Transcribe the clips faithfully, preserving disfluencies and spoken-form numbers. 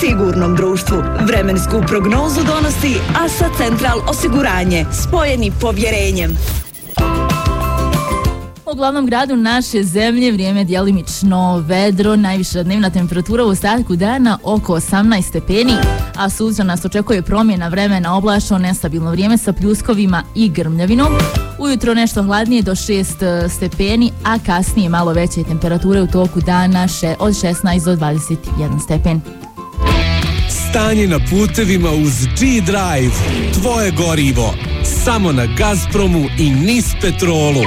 sigurnom društvu. Vremensku prognozu donosi Asa Central osiguranje, spojeni povjerenjem. U glavnom gradu naše zemlje vrijeme djelimično vedro, najviša dnevna temperatura u ostatku dana oko osamnaest stepeni, a sutra nas očekuje promjena vremena, oblačno, nestabilno vrijeme sa pljuskovima i grmljavinom. Ujutro nešto hladnije do šest stepeni, a kasnije malo veće temperature u toku dana še, od šesnaest do dvadeset jedan stepen. Stanje na putevima uz G-Drive, tvoje gorivo, samo na Gazpromu i Nispetrolu.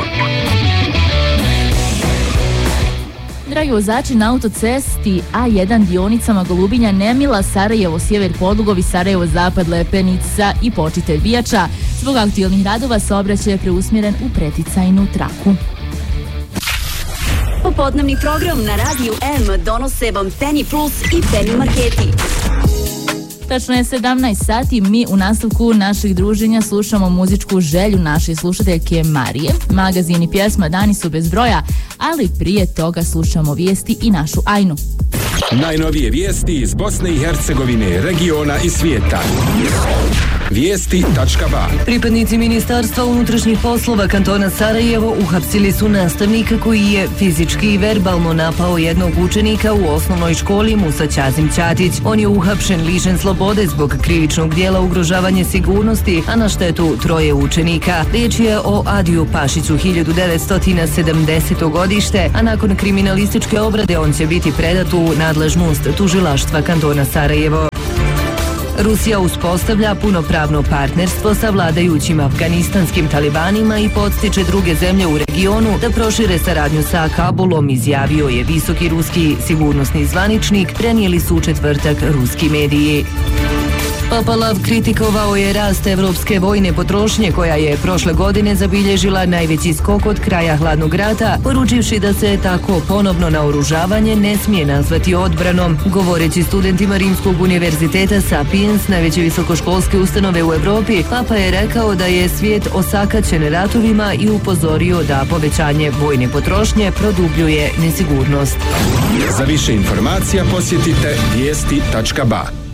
Dragi vozači, na autocesti A jedan dionicama Golubinja, Nemila, Sarajevo, Sjever, Podlugovi, Sarajevo, Zapad, Lepenica i Počitelj Bijača, zbog aktualnih radova saobraćaj je preusmjeren u preticajnu traku. Popodnevni program na Radiju M donose vam Penny Plus i Penny Marketi. Tačno je sedamnaest sati, mi u nastavku naših druženja slušamo muzičku želju naše slušateljke Marije. Magazin i pjesma dani su bez broja, ali prije toga slušamo vijesti i našu Ajnu. Najnovije vijesti iz Bosne i Hercegovine, regiona i svijeta. Vijesti tačka ba. Pripadnici Ministarstva unutrašnjih poslova kantona Sarajevo uhapsili su nastavnika koji je fizički i verbalno napao jednog učenika u osnovnoj školi Musa Ćazim Ćatić. On je uhapšen lišen slobode zbog krivičnog dijela ugrožavanje sigurnosti, a na štetu troje učenika. Riječ je o Adiju Pašiću, hiljadu devetsto sedamdeseto godište, a nakon kriminalističke obrade on će biti predat u nadležnost tužilaštva kantona Sarajevo. Rusija uspostavlja punopravno partnerstvo sa vladajućim afganistanskim talibanima i podstiče druge zemlje u regionu da prošire saradnju sa Kabulom, izjavio je visoki ruski sigurnosni zvaničnik, prenijeli su u četvrtak ruski mediji. Papa Lav kritikovao je rast evropske vojne potrošnje koja je prošle godine zabilježila najveći skok od kraja hladnog rata, poručivši da se tako ponovno naoružavanje ne smije nazvati odbranom. Govoreći studentima Rimskog univerziteta Sapiens, najveće visokoškolske ustanove u Europi, Papa je rekao da je svijet osakaćen ratovima i upozorio da povećanje vojne potrošnje produbljuje nesigurnost. Za više informacija posjetite vijesti tačka ba.